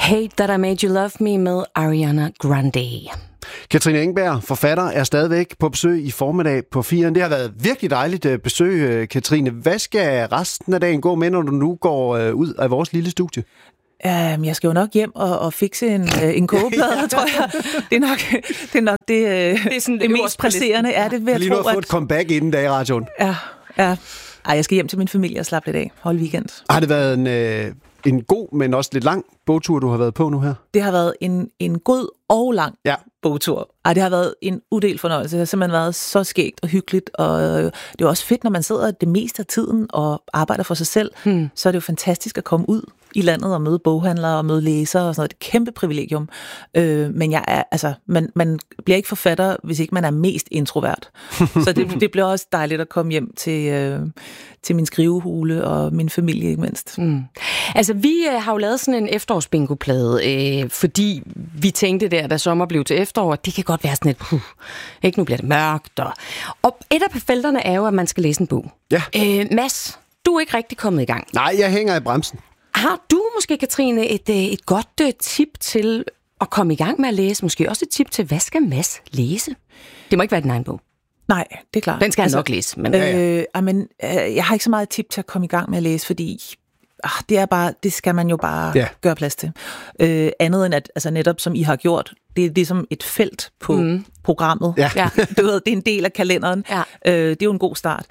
Hate That I Made You Love Me med Ariana Grande. Katrine Engberg, forfatter, er stadigvæk på besøg i formiddag på 4'eren. Det har været virkelig dejligt besøg, Katrine. Hvad skal resten af dagen gå med, når du nu går ud af vores lille studie? Jeg skal jo nok hjem og fikse en kogeplade, tror jeg. Det er nok det mest presserende. Er det ved at lige nu at få et comeback inden dag i radioen. Ja. Ej, jeg skal hjem til min familie og slappe lidt af. Hold weekend. Har det været en god, men også lidt lang bogtur, du har været på nu her? Det har været en god og lang bogtur. Ej, det har været en udel fornøjelse. Det har simpelthen været så skægt og hyggeligt, og det er også fedt, når man sidder det meste af tiden og arbejder for sig selv, så er det jo fantastisk at komme ud i landet og møde boghandlere og møde læsere og sådan noget. Det er et kæmpe privilegium. Men jeg er, man bliver ikke forfatter, hvis ikke man er mest introvert. Så det bliver også dejligt at komme hjem til min skrivehule og min familie, ikke mindst. Altså, vi har jo lavet sådan en efterårsbingoplade, fordi vi tænkte der, da sommer blev til efterår, det kan godt være sådan et, ikke, nu bliver det mørkt. Og et af felterne er jo, at man skal læse en bog. Ja. Mads, du er ikke rigtig kommet i gang. Nej, jeg hænger i bremsen. Har du måske, Katrine, et godt tip til at komme i gang med at læse? Måske også et tip til, hvad skal Mads læse? Det må ikke være din egen bog. Nej, det er klart. Den skal han nok læse. Men... jeg har ikke så meget tip til at komme i gang med at læse, fordi det skal man jo bare gøre plads til. Andet end at, altså netop som I har gjort, det er ligesom et felt på programmet. Ja. Du ved, det er en del af kalenderen. Ja. Det er jo en god start.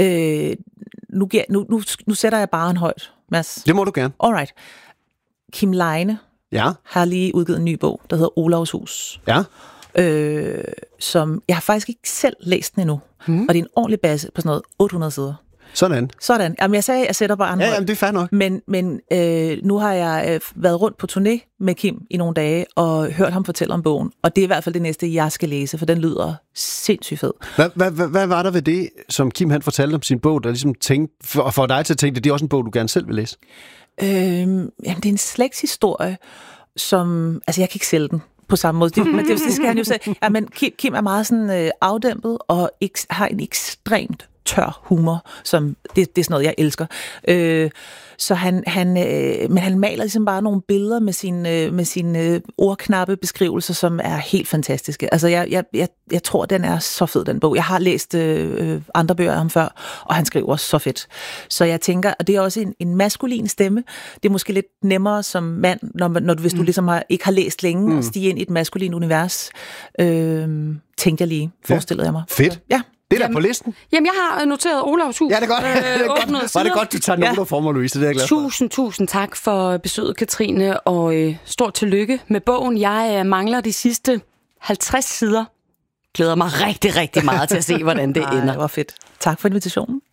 Nu sætter jeg bare en højt, Mads. Det må du gerne. Alright. Kim Leine har lige udgivet en ny bog, der hedder Olavs Hus. Ja. Som jeg har faktisk ikke selv læst den endnu. Og det er en ordentlig base på sådan noget 800 sider. Sådan. Jamen, jeg sagde, at jeg sætter bare en højt. Jamen, det er fair nok. Men nu har jeg været rundt på turné med Kim i nogle dage, og hørt ham fortælle om bogen. Og det er i hvert fald det næste, jeg skal læse, for den lyder sindssygt fed. Hvad var der ved det, som Kim han fortalte om sin bog, der ligesom tænkte, for dig til at tænke, det er også en bog, du gerne selv vil læse? Jamen, det er en slægtshistorie, som... Altså, jeg kan ikke sælge den på samme måde. Det skal han jo sige. Ja, men Kim er meget sådan afdæmpet, og har en ekstremt tør humor, som det er sådan noget, jeg elsker. Så men han maler ligesom bare nogle billeder med sine ordknappe beskrivelser, som er helt fantastiske. Altså, jeg tror, den er så fed, den bog. Jeg har læst andre bøger af ham før, og han skriver så fedt. Så jeg tænker, og det er også en maskulin stemme. Det er måske lidt nemmere som mand, hvis du ligesom ikke har læst længe, at stige ind i et maskulin univers. Tænkte jeg lige, forestillede jeg mig. Fedt. Så, ja. Det er der på listen. Jamen, jeg har noteret Olavs Hus. Ja, det er godt. Var det godt, du tager noter for mig, Louise. Det er jeg glad for. Tusind tak for besøget, Katrine, og stort tillykke med bogen. Jeg mangler de sidste 50 sider. Glæder mig rigtig, rigtig meget til at se, hvordan det ender. Det var fedt. Tak for invitationen.